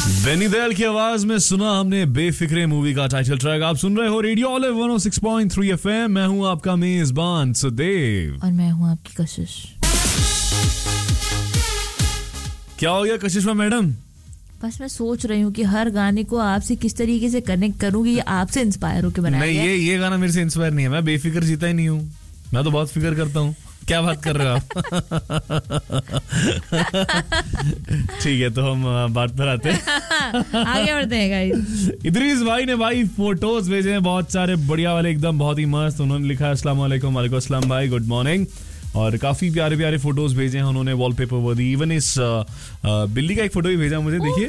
बेनी दयाल की आवाज में सुना हमने बेफिक्रे मूवी का टाइटल ट्रैक। आप सुन रहे हो रेडियो ऑलिव 106.3 एफएम। मैं हूं आपका मेजबान सुदेव और मैं हूं आपकी कशिश। क्या हो गया कशिश मैडम? बस मैं सोच रही हूँ कि हर गाने को आपसे किस तरीके से कनेक्ट करूँ कि ये आपसे इंस्पायर होकर बनाया नहीं, ये गाना मेरे से इंस्पायर नहीं है। मैं बेफिक्र जीता ही नहीं हूँ। मैं तो बहुत फिक्र करता हूँ। क्या बात कर रहे हो आप? ठीक है, तो हम बात पर आते हैं। आगे बढ़ते हैं गाइस। इदरीस भाई ने भाई फोटोज भेजे हैं बहुत सारे बढ़िया वाले, एकदम बहुत ही मस्त। उन्होंने लिखा अस्सलाम वालेकुम। वालेकुम अस्सलाम भाई, गुड मॉर्निंग। और काफी प्यारे प्यारे फोटोज भेजे हैं उन्होंने, वॉलपेपर वर्दी। इवन इस बिल्ली का एक फोटो भी भेजा मुझे, देखिए।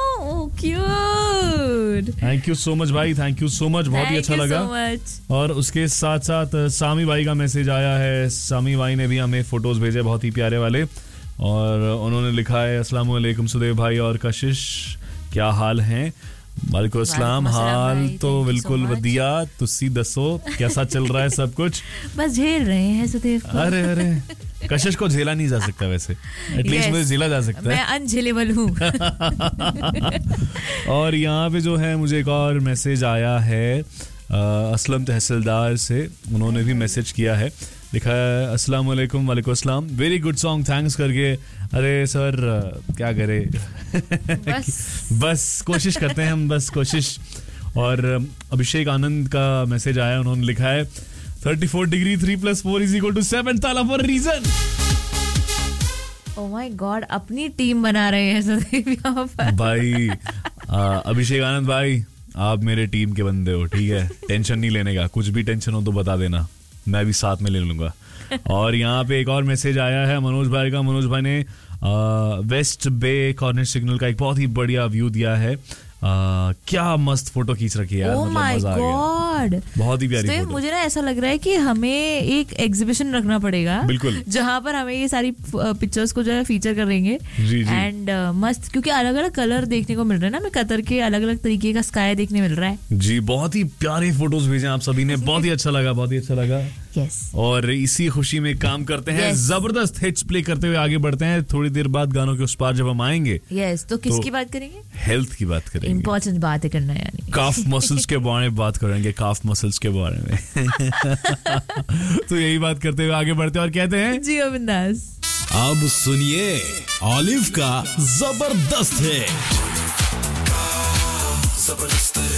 थैंक यू सो मच भाई, थैंक यू सो मच, बहुत ही अच्छा लगा। और उसके साथ साथ सामी भाई का मैसेज आया है। सामी भाई ने भी हमें फोटोज भेजे बहुत ही प्यारे वाले, और उन्होंने लिखा है अस्सलाम वालेकुम सुदेव भाई और कशिश, क्या हाल है? वालेकुम अस्सलाम। हाल तो बिल्कुल वधिया, तुसी दसो कैसा चल रहा है सब कुछ? बस झेल रहे हैं सुदेव को। अरे कशिश को झेला नहीं जा सकता वैसे, एटलीस्ट मुझे झेला जा सकता है। मैं अनझेलेबल हूँ। और यहाँ पे जो है मुझे एक और मैसेज आया है असलम तहसीलदार से। उन्होंने भी मैसेज किया है, लिखा है अस्सलाम वालेकुम। वालेकुम अस्सलाम, वेरी गुड सॉन्ग, थैंक्स करके। अरे सर क्या करे, बस कोशिश करते हैं हम, बस कोशिश। और अभिषेक आनंद का मैसेज आया, उन्होंने लिखा है 34 डिग्री 3 + 4 = 7 ताला for reason. Oh my God, अपनी टीम बना रहे हैं सुदेव यहाँ पर। भाई अभिषेक आनंद भाई, आप मेरे टीम के बंदे हो, ठीक है? टेंशन नहीं लेने का, कुछ भी टेंशन हो तो बता देना, मैं भी साथ में ले लूंगा। और यहाँ पे एक और मैसेज आया है मनोज भाई का। मनोज भाई ने वेस्ट बे कॉर्नर सिग्नल का एक बहुत ही बढ़िया व्यू दिया है। क्या मस्त फोटो खींच रखी है यार, मतलब मजा आ गया, बहुत ही प्यारी फोटो। मुझे ना ऐसा लग रहा है कि हमें एक एग्जीबिशन रखना पड़ेगा, बिल्कुल, जहाँ पर हमें ये सारी पिक्चर्स को जो है फीचर करेंगे। एंड मस्त, क्योंकि अलग अलग कलर देखने को मिल रहे हैं ना, हमें कतर के अलग अलग तरीके का स्काई देखने मिल रहा है जी। बहुत ही प्यारे फोटोज भेजे आप सभी ने, बहुत ही अच्छा लगा, बहुत ही अच्छा लगा। Yes. और इसी खुशी में काम करते हैं। Yes. जबरदस्त हिट्स प्ले करते हुए आगे बढ़ते हैं। थोड़ी देर बाद गानों के उस पार जब हम आएंगे, तो किसकी बात करेंगे? हेल्थ की बात करेंगे। इंपॉर्टेंट बात है करना, यानी काफ मसल्स के बारे में बात करेंगे, काफ मसल्स के बारे में। तो यही बात करते हुए आगे बढ़ते हैं और कहते हैं जी बिंदास। अब सुनिए ऑलिव का जबरदस्त है।